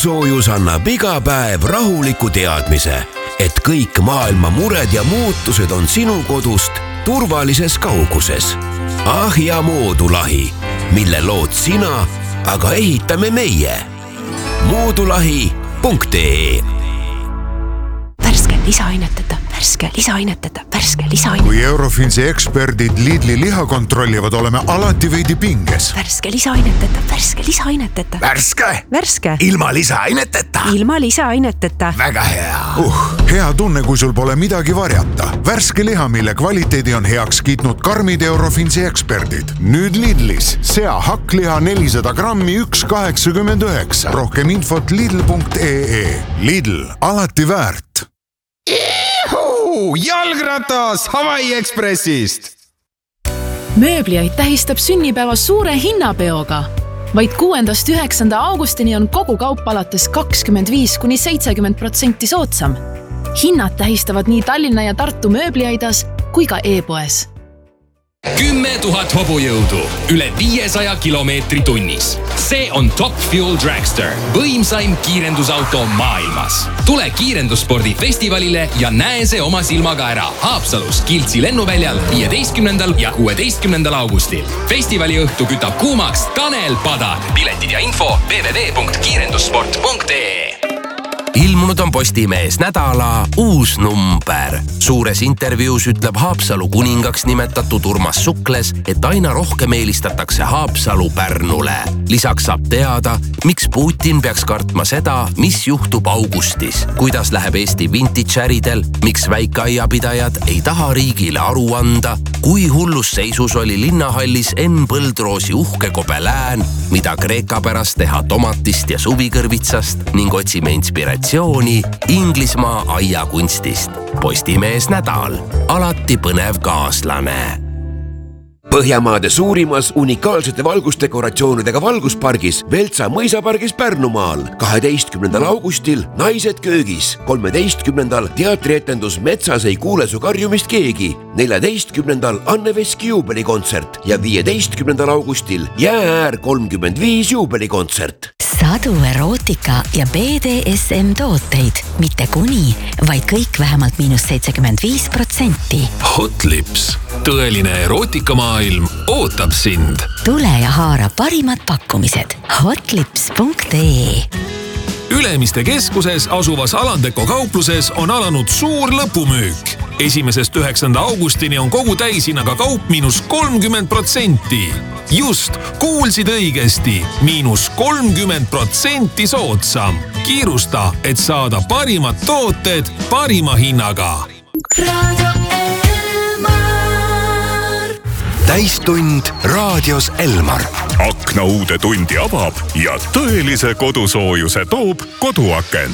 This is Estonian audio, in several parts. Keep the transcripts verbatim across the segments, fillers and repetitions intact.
kodusoojus annab iga päev rahuliku teadmise, et kõik maailma mured ja muutused on sinu kodust turvalises kauguses. Ah ja Moodulahi, mille lood sina, aga ehitame meie. moodulahi punkt ee Värske lisaaineteta, värske lisaaineteta, värske lisaaineteta. Kui Eurofinsi eksperdid Lidli liha kontrollivad, oleme alati veidi pinges. Värske lisaaineteta, värske lisaaineteta. Värske? Värske. Ilma lisaaineteta? Ilma lisaaineteta. Väga hea. Uh, hea tunne, kui sul pole midagi varjata. Värske liha, mille kvaliteedi on heaks kiitnud karmid Eurofinsi eksperdid. Nüüd Lidlis. Sea hakkliha nelisada grammi üks kaheksakümmend üheksa. Rohkem infot lidl punkt ee. Lidl, alati väärt. Ihu, jalgratas Hawaii Expressist! Mööbliaid tähistab sünnipäeva suure hinnapeoga. Vaid kuuendast üheksanda augustini on kogu kaup alates kakskümmend viis kuni seitsekümmend protsenti soodsam. Hinnad tähistavad nii Tallinna ja Tartu mööbliaidas kui ka e-poes. kümme tuhat hobujõudu, üle viiesaja kilomeetri tunnis. See on Top Fuel Dragster, võimsaim kiirendusauto maailmas. Tule kiirendusspordi festivalile ja näe see oma silmaga ära Haapsalus Kiltsi lennuväljal viieteistkümnendal ja kuueteistkümnendal augustil. Festivali õhtu kütab kuumaks Tanel Padar. Piletid ja info w w w punkt kiirendussport punkt ee. Ilmunud on Postimees nädala uus number. Suures intervjuus ütleb Haapsalu kuningaks nimetatud Urmas Sukles, et aina rohkem eelistatakse Haapsalu Pärnule. Lisaks saab teada, miks Putin peaks kartma seda, mis juhtub augustis, kuidas läheb Eesti vintage-äridel, miks väikeaiapidajad ei taha riigile aru anda, kui hullus seisus oli linnahallis Enn Põldroosi uhke Kobelään, mida Kreeka pärast teha tomatist ja suvikõrvitsast ning otsime inspiratsiooni Inglismaa aiakunstist. Postimees nädal. Alati põnev kaaslane. Põhjamaade suurimas unikaalsete valgusdekoratsioonidega valguspargis Veltsa mõisapargis Pärnumaal. kaheteistkümnendal augustil Naised köögis. kolmeteistkümnendal teatrietendus Metsas ei kuule su karjumist keegi. neljateistkümnendal Anne Veski juubelikontsert ja viieteistkümnendal augustil Jäääär kolmkümmend viis juubelikontsert. Sadu erootika ja B D S M tooteid. Mitte kuni, vaid kõik vähemalt miinus seitsekümmend viis protsenti. Hotlips. Tõeline erootikamaailm ootab sind. Tule ja haara parimad pakkumised. hotlips punkt ee. Ülemiste keskuses asuvas Alandeko kaupluses on alanud suur lõpumüük. Esimesest üheksanda augustini on kogu täishinnaga kaup miinus kolmkümmend protsenti. Just, kuulsid õigesti, miinus kolmkümmend protsenti soodsam. Kiirusta, et saada parimad tooted parima hinnaga. Radio Elmar. Täistund raadios Elmar. Akna uude tundi avab ja tõelise kodusoojuse toob koduaken.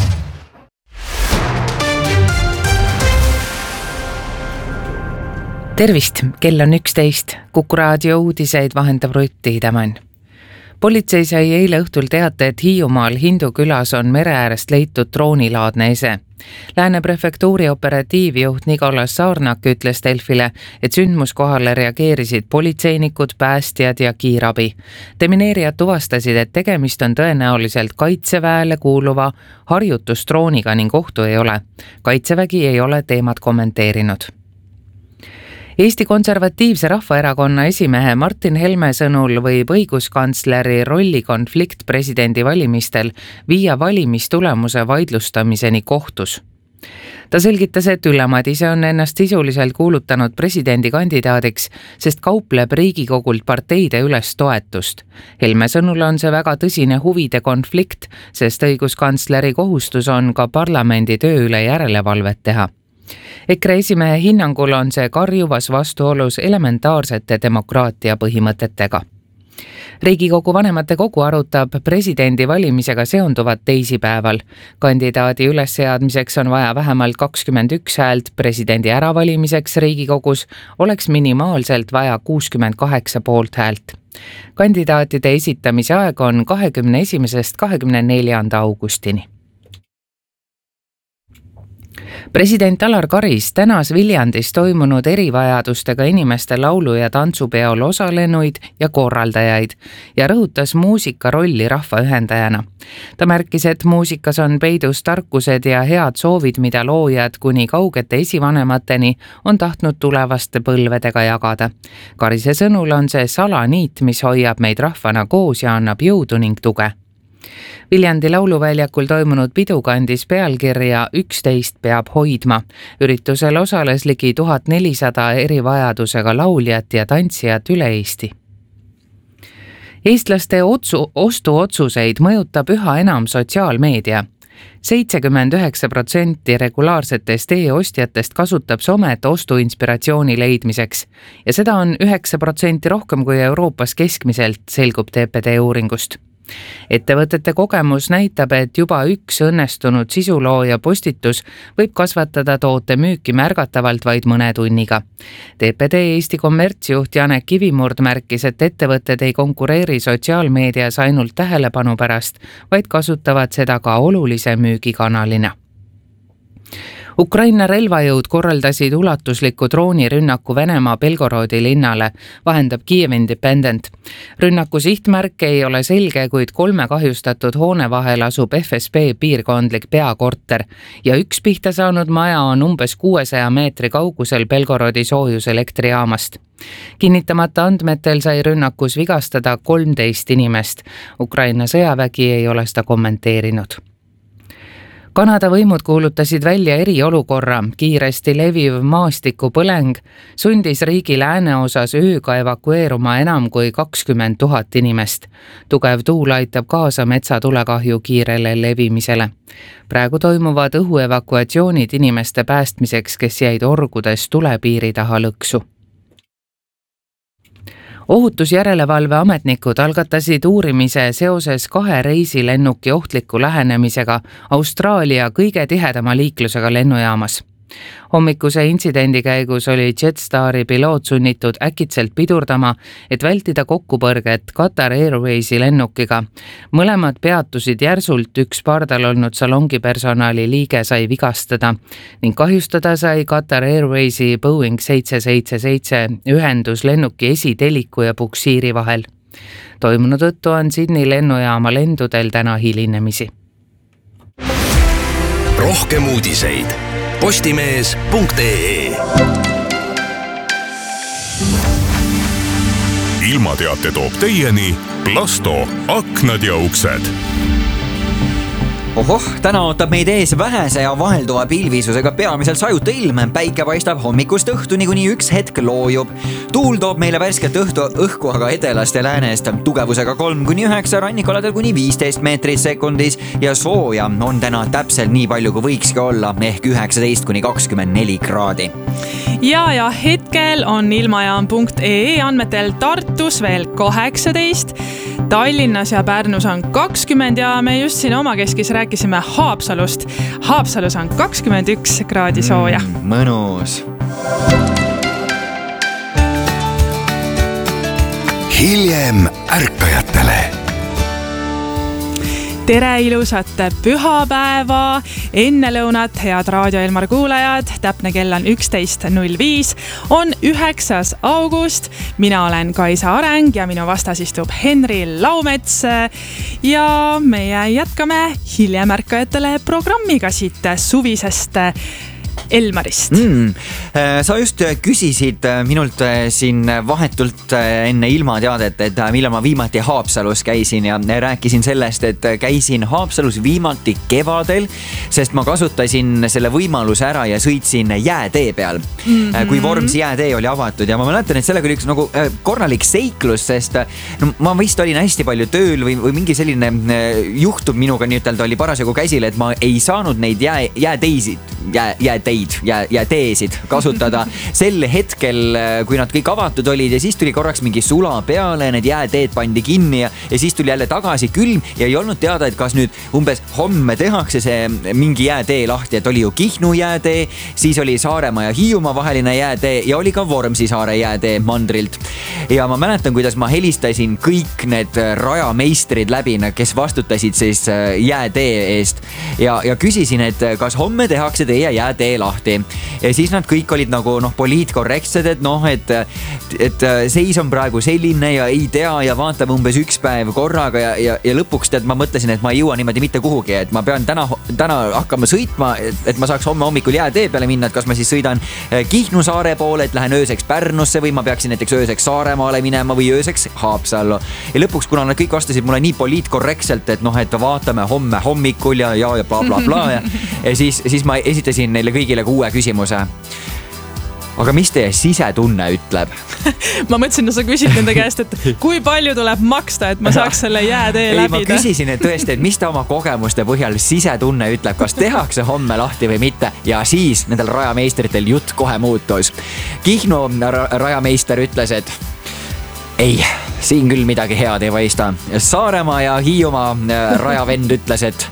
Tervist, kell on üksteist. Kuku raadio uudiseid vahendab Rutti Idamann. Politsei sai eile õhtul teate, et Hiiumaal Hindu külas on mere äärest leitud droonilaadne ese. Lääne prefektuuri operatiivjuht Nicolas Saarnak ütles Delfile, et sündmuskohale reageerisid politseinikud, päästjad ja kiirabi. Demineerijad tuvastasid, et tegemist on tõenäoliselt kaitseväele kuuluva harjutusdrooniga ning ohtu ei ole. Kaitsevägi ei ole teemat kommenteerinud. Eesti Konservatiivse Rahvaerakonna esimehe Martin Helme sõnul võib õiguskantsleri rolli konflikt presidendi valimistel viia valimistulemuse vaidlustamiseni kohtus. Ta selgitas, et Ülle Madise on ennast sisuliselt kuulutanud presidendikandidaadiks, sest kaupleb Riigikogult parteide üles toetust. Helme sõnul on see väga tõsine huvide konflikt, sest õiguskantsleri kohustus on ka parlamendi töö üle järelevalvet teha. EKRE esimehe hinnangul on see karjuvas vastuolus elementaarsete demokraatia põhimõtetega. Riigikogu vanemate kogu arutab presidendi valimisega seonduvat teisipäeval. Kandidaadi ülesseadmiseks on vaja vähemalt kakskümmend üks häält, presidendi äravalimiseks Riigikogus oleks minimaalselt vaja kuuskümmend kaheksa poolt häält. Kandidaatide esitamise aeg on kahekümne esimesest kahekümne neljanda augustini. President Alar Karis tänas Viljandis toimunud erivajadustega inimeste laulu- ja tantsupeol osalenuid ja korraldajaid ja rõhutas muusika rolli rahva ühendajana. Ta märkis, et muusikas on peidus tarkused ja head soovid, mida loojad kuni kaugete esivanemateni on tahtnud tulevaste põlvedega jagada. Karise sõnul on see salaniit, mis hoiab meid rahvana koos ja annab jõudu ning tuge. Viljandi lauluväljakul toimunud pidu kandis pealkirja üksteist peab hoidma. Üritusel osales ligi tuhat nelisada erivajadusega lauljat ja tantsijat üle Eesti. Eestlaste otsu, ostuotsuseid mõjutab üha enam sotsiaalmeedia. seitsekümmend üheksa protsenti regulaarsetest e-ostjatest kasutab somet ostuinspiratsiooni leidmiseks ja seda on üheksa protsenti rohkem kui Euroopas keskmiselt, selgub T P D uuringust. Ettevõtete kogemus näitab, et juba üks õnnestunud sisulooja postitus võib kasvatada toote müüki märgatavalt vaid mõne tunniga. T P D Eesti kommertsjuht Janek Kivimurd märkis, et ettevõtted ei konkureeri sotsiaalmeedias ainult tähelepanu pärast, vaid kasutavad seda ka olulise müügikanalina. Ukraina relvajõud korraldasid ulatusliku droonirünnaku Venemaa Belgorodi linnale, vahendab Kiev Independent. Rünnaku sihtmärk ei ole selge, kuid kolme kahjustatud hoone vahel asub F S B piirkondlik peakorter ja üks pihta saanud maja on umbes kuuesaja meetri kaugusel Belgorodi soojuselektrijaamast. Kinnitamata andmetel sai rünnakus vigastada kolmteist inimest. Ukraina sõjavägi ei ole seda kommenteerinud. Kanada võimud kuulutasid välja eriolukorra, kiiresti leviv maastikupõleng sundis riigi lääneosas ööga evakueeruma enam kui kakskümmend tuhat inimest. Tugev tuul aitab kaasa metsatulekahju kiirele levimisele. Praegu toimuvad õhuevakuatsioonid inimeste päästmiseks, kes jäid orgudes tulepiiri taha lõksu. Ohutusjärelevalve ametnikud algatasid uurimise seoses kahe reisilennuki ohtliku lähenemisega Austraalia kõige tihedama liiklusega lennujaamas. Hommikuse intsidendi käigus oli Jetstar'i piloot sunnitud äkitselt pidurdama, et vältida kokkupõrget Qatar Airwaysi lennukiga. Mõlemad peatusid järsult, üks pardal olnud salongi personali liige sai vigastada ning kahjustada sai Qatar Airwaysi Boeing seitse seitse seitse ühendus lennuki esiteliku ja puksiiri vahel. Toimunu tõttu on Sydney lennujaama lendudel täna hilinemisi. Rohkem uudiseid postimees punkt ee. Ilmateate toob teieni Plasto aknad ja uksed. Ohoh, täna ootab meid ees vähese ja vahelduva pilvisusega peamiselt sajuta ilm. Päike paistab hommikust õhtuni, kuni üks hetk loojub. Tuul toob meile värsket õhtu õhku aga edelast ja läänest. Tugevusega kolm kuni üheksa, rannikoladel kuni viisteist meetrit sekundis ja sooja on täna täpselt nii palju, kui võikski olla, ehk üheksateist kuni kakskümmend neli kraadi. Ja, ja hetkel on ilmajaam punkt ee andmetel Tartus veel kaheksateist, Tallinnas ja Pärnus on kakskümmend ja me just siin oma keskis rääkisime Haapsalust. Haapsalus on kakskümmend üks kraadi sooja. Mm, mõnus. Hiljem ärkajatele. Tere ilusat pühapäeva, enne lõunat, head Raadio Elmar kuulajad, täpne kell on üksteist null viis, on üheksas august, mina olen Kaisa Areng ja minu vastas istub Henri Laumets ja meie jätkame hiljem ärkajatele programmiga siit suvisest Elmarist. Mm. Sa just küsisid minult siin vahetult enne ilmateadet, et millal ma viimati Haapsalus käisin ja rääkisin sellest, et käisin Haapsalus viimati kevadel, sest ma kasutasin selle võimaluse ära ja sõitsin jäätee peal, mm-hmm. kui Vormsi jäätee oli avatud ja ma mäletan, et sellega oli üks nagu korralik seiklus, sest no, ma vist olin hästi palju tööl või, või mingi selline juhtum minuga nii-ütelda oli parasjagu käsil, et ma ei saanud neid jää, jääteisid, jää, jääteid ja, ja teesid kasutada sel hetkel, kui nad kõik avatud olid ja siis tuli korraks mingi sula peale, need jääteed pandi kinni ja, ja siis tuli jälle tagasi külm ja ei olnud teada, et kas nüüd umbes homme tehakse see mingi jäätee lahti, et oli ju Kihnu jäätee, siis oli Saaremaa ja Hiiumaa vaheline jäätee ja oli ka Vormsi saare jäätee mandrilt. Ja ma mäletan, kuidas ma helistasin kõik need rajameistrid läbi, kes vastutasid siis jäätee eest ja, ja küsisin, et kas homme tehakse jäävee ja jäätee lahti. Ja siis nad kõik olid nagu noh, poliitkorrektsed, et noh, et, et seis on praegu selline ja ei tea ja vaatame umbes üks päev korraga ja, ja, ja lõpuks tead, ma mõtlesin, et ma ei jõua niimoodi mitte kuhugi, et ma pean täna, täna hakkama sõitma, et, et ma saaks homme hommikul jäätee peale minna, et kas ma siis sõidan Kihnu saare poole, et lähen ööseks Pärnusse või ma peaksin näiteks ööseks Saaremaale minema või ööseks Haapsallu. Ja lõpuks, kuna nad kõik vastasid mulle nii poliitkorrektselt, et noh, et vaatame homme hommikul ja, ja, ja bla, bla, bla, ja, ja siis, siis ma esitasin neile kõigile uue küsimuse. Aga mis teie sisetunne ütleb? Ma mõtlesin, no sa küsid nende käest, et kui palju tuleb maksta, et ma saaks selle jäätee ei, läbida. Ma küsisin, et tõesti, et mis ta oma kogemuste põhjal sisetunne ütleb, kas tehakse homme lahti või mitte. Ja siis nendel rajameistritel jutt kohe muutus. Kihnu rajameister ütles, et ei, siin küll midagi head ei paista. Saaremaa ja Hiiumaa rajavend ütles, et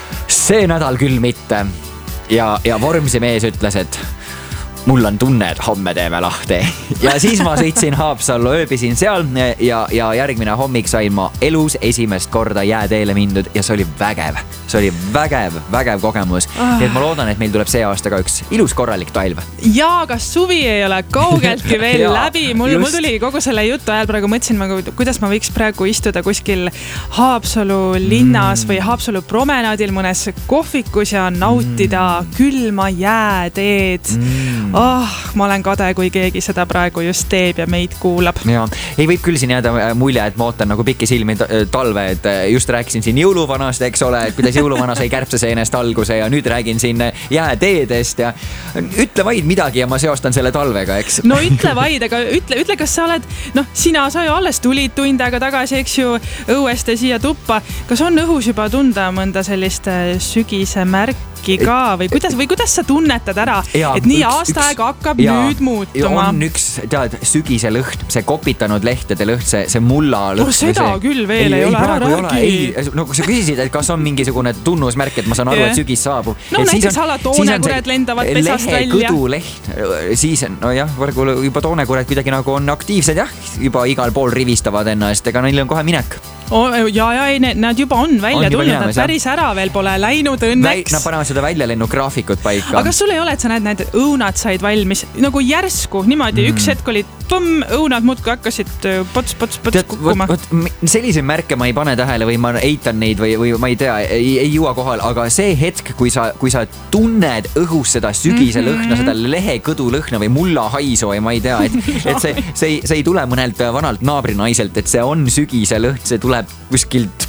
see nädal küll mitte. Ja, ja Vormsi mees ütles, et mul on tunne, et homme teeme lahti. Ja siis ma sõitsin Haapsallu, ööbisin seal ja, ja järgmine hommik sain ma elus esimest korda jääteele mindud ja see oli vägev. See oli vägev, vägev kogemus. Ah. Nii et ma loodan, et meil tuleb see aasta ka üks ilus korralik talv. Ja kas suvi ei ole kaugeltki veel läbi? Mul, mul tuli kogu selle jutu ajal praegu mõtlesin, kuidas ma võiks praegu istuda kuskil Haapsalu linnas mm. või Haapsalu promenaadil mõnes kohvikus ja nautida mm. külma jääteed. Mm. Oh, ma olen kade, kui keegi seda praegu just teeb ja meid kuulab. Ja, ei võib küll siin jääda mulje, et ma ootan nagu pikki silmi talve, et just rääkisin siin jõuluvanast, eks ole, et kuidas jõuluvana sai kärbseseenest alguse ja nüüd räägin siin jääteedest ja ütle vaid midagi ja ma seostan selle talvega, eks. No ütle vaid, aga ütle, ütle, kas sa oled, noh, sina sa ju alles tulid tund aega tagasi, eks ju, õuest ja siia tuppa. Kas on õhus juba tunda mõnda sellist sügise märki ka või kuidas, või kuidas sa tunnetad ära, ja, et nii üks, aasta üks, aega hakkab ja, nüüd muutuma? On üks, tead, sügise lõht, see kopitanud lehtede lõht, see, see mulla lõht. Oh, seda see, küll veel ei, ei ole, ära räägi. No kui sa küsisid, et kas on mingisugune tunnusmärk, et ma saan aru, yeah. et sügis saabub. No näiteks ala toonekured lendavad pesast välja. Kõdu leht, siis no jah, võrgu juba toonekured kuidagi nagu on aktiivsed, jah, juba igal pool rivistavad ennast, ega neil on kohe minek. Oh, ja, ja, ei, nad juba on välja on tulnud, nad päris ära veel pole läinud õnneks. Nad panevad seda väljalennu graafikut paika. Aga kas sul ei ole, et sa näed, need õunad said valmis nagu järsku, niimoodi mm. üks hetk oli põmm, õunad muudku hakkasid pots, pots, pots Tead, kukkuma. Võt, võt, sellise märke ma ei pane tähele või ma eitan neid või, või ma ei tea, ei, ei jõua kohal, aga see hetk, kui sa, kui sa tunned õhus seda sügise mm-hmm. lõhna, seda lehekõdu lõhna või mulla haisu või ma ei tea, et, et see, see, see ei tule mõnelt vanalt naabrinaiselt, et see on sügise lõht, see tuleb kuskilt,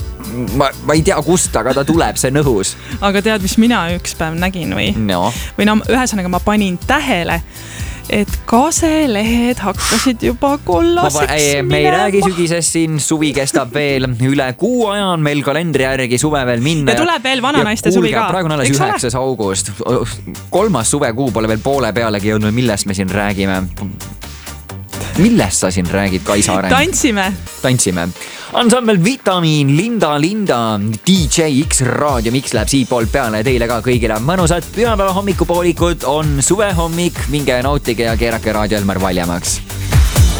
ma, ma ei tea kust, aga ta tuleb, see nõhus. Aga tead, mis mina üks päev nägin või? No. Või no ühesõnaga ma panin tähele, et kaselehed hakkasid juba kollaseks ei, minema. Me ei räägi sügisest siin, suvi kestab veel üle kuu aja on meil kalendri järgi suve veel minna. Ja tuleb veel vananaiste suvi ka. Praegu on alles üheksas august. Kolmas suvekuu pole veel poole pealegi jõudnud, millest me siin räägime. Millest sa siin räägid, Kaisa Areng? Tantsime. Tantsime. Ansambel Vitamiin, Linda, Linda, D J X Raadio, miks läheb siit poolt peale teile ka kõigile mõnusad pühapäeva hommikupoolikut, on suvehommik, minge nautige ja keerake Raadio Elmar valjemaks.